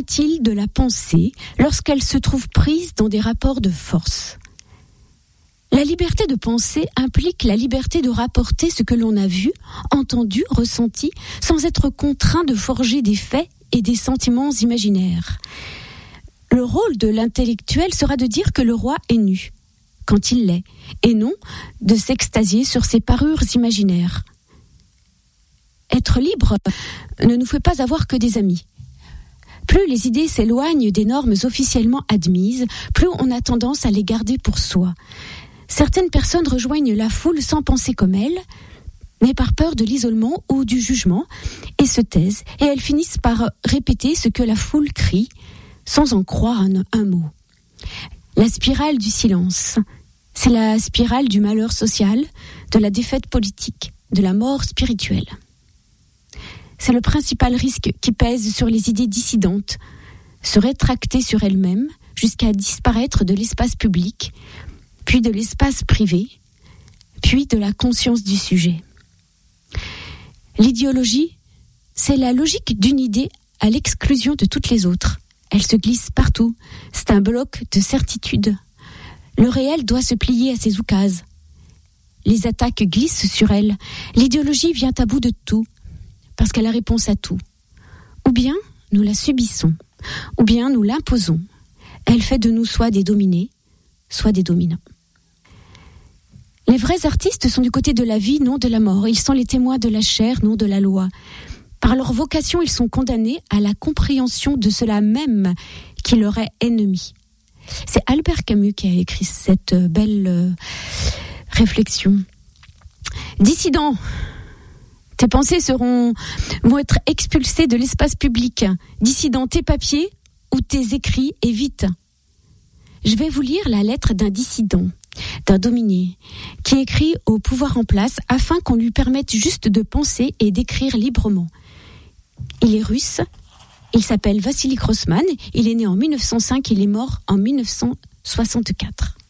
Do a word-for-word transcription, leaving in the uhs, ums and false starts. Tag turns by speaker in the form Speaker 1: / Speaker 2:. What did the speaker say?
Speaker 1: qu'advient-il de la pensée lorsqu'elle se trouve prise dans des rapports de force ? La liberté de penser implique la liberté de rapporter ce que l'on a vu, entendu, ressenti, sans être contraint de forger des faits et des sentiments imaginaires. Le rôle de l'intellectuel sera de dire que le roi est nu, quand il l'est, et non de s'extasier sur ses parures imaginaires. Être libre ne nous fait pas avoir que des amis. Plus les idées s'éloignent des normes officiellement admises, plus on a tendance à les garder pour soi. Certaines personnes rejoignent la foule sans penser comme elles, mais par peur de l'isolement ou du jugement, et se taisent, et elles finissent par répéter ce que la foule crie, sans en croire un, un mot. La spirale du silence, c'est la spirale du malheur social, de la défaite politique, de la mort spirituelle. C'est le principal risque qui pèse sur les idées dissidentes, se rétracter sur elles-mêmes jusqu'à disparaître de l'espace public, puis de l'espace privé, puis de la conscience du sujet. L'idéologie, c'est la logique d'une idée à l'exclusion de toutes les autres. Elle se glisse partout, c'est un bloc de certitude. Le réel doit se plier à ses oukases. Les attaques glissent sur elle. L'idéologie vient à bout de tout, parce qu'elle a réponse à tout. Ou bien nous la subissons, ou bien nous l'imposons. Elle fait de nous soit des dominés, soit des dominants. Les vrais artistes sont du côté de la vie, non de la mort. Ils sont les témoins de la chair, non de la loi. Par leur vocation, ils sont condamnés à la compréhension de cela même qui leur est ennemi. C'est Albert Camus qui a écrit cette belle euh, réflexion. Dissident, tes pensées seront, vont être expulsées de l'espace public. Dissident, tes papiers ou tes écrits, et vite. Je vais vous lire la lettre d'un dissident, d'un dominé, qui écrit au pouvoir en place afin qu'on lui permette juste de penser et d'écrire librement. Il est russe, il s'appelle Vassili Grossman, il est né en mille neuf cent cinq, il est mort en mille neuf cent soixante-quatre.